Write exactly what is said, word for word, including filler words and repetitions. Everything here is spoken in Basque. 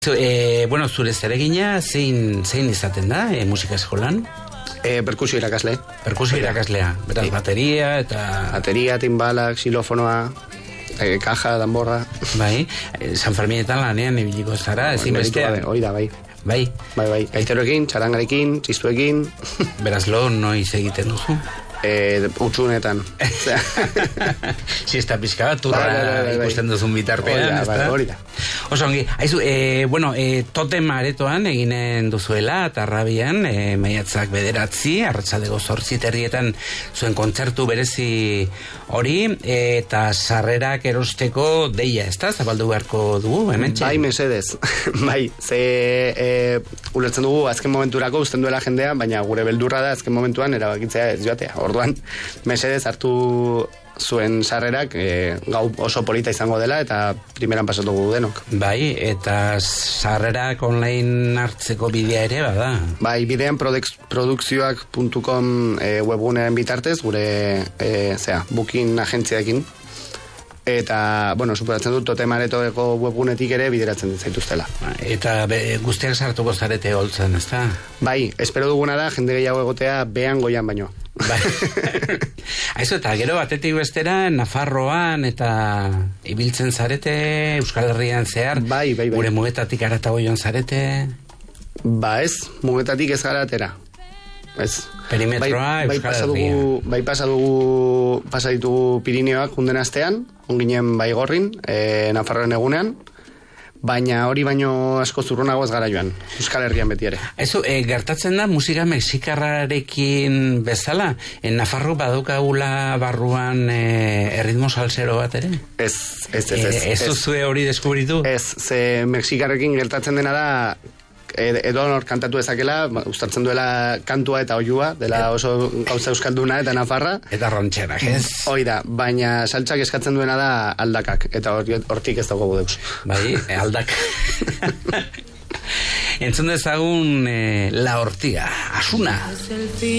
E, bueno, zure zeregina zein, zein izaten da e, musika eskolan? E, perkusio irakasle. Perkusio irakaslea, beraz, e, bateria eta... Bateria, timbalak, xilofonoa, e, kaja, danborra. Bai, e, San Ferminetan lanean ibiliko zara, ezin bestean. Hoi da, bai. Bai. Bai, bai, gaiteroekin, txarangarekin, txistuekin. Beraz, lo, noiz egiten duzu? E, utsunetan. Siesta pizka bat, turra bai, bai, bai, ikusten duzun bitarpean, ez da? Hori da. Oso ongi, haizu, e, bueno, e, totem aretoan eginen duzuela, eta Rabian, e, maiatzak bederatzi, arratsaldeko zortzi terrietan zuen kontzertu berezi hori, e, eta sarrerak erosteko deia, ez da? Zabaldu beharko dugu, hemen txai? Bai, mesedez. Bai, ze e, ulertzen dugu azken momenturako uzten duela jendea, baina gure beldurra da azken momentuan erabakitzea ez joatea. Orduan, mesedez hartu zuen sarrerak e, gau oso polita izango dela eta primeran pasatugu denok. Bai, eta sarrerak online hartzeko bidea ere bada. Bai, bidean produkzioak puntu com e, webgunean bitartez, gure e, zera, booking agentziaekin. Eta, bueno, superatzen dut Totem Aretoeko webgunetik ere bideratzen zaituztela. Eta be, guztiak sartuko zarete holtzen, ez da? Bai, espero duguna da, jende gehiago egotea behan goian baino. Bai. Aizu, eta gero batetik bestera, Nafarroan eta ibiltzen zarete, Euskal Herrian zehar, bai, bai, bai. Gure mugetatik aratago joan zarete? Ba ez, mugetatik ez gara atera. Ez. Perimetroa, bai, Euskal bai Herria. Bai pasa dugu, pasa ditugu Pirineoak unden astean, onginen Baigorrin, e, Nafarroan egunean, baina hori baino asko zurrunago ez gara joan, Euskal Herrian beti ere. Eso, e, gertatzen da musika mexikarrarekin bezala, en Nafarro badukagula barruan e, erritmo salsero bat ere? Ez, ez, ez. Ez, ez, ez duzue hori deskubritu? Ez, ze mexikarrekin gertatzen dena da, edo nor kantatu ezakela, gustatzen duela kantua eta oiua, dela oso gauza euskalduna eta nafarra. Eta rantxerak, ez? Hoi da, baina saltsak eskatzen duena da aldakak, eta hortik ez dago deus. Bai, aldak. Entzun dezagun eh, La Ortiga, Asuna.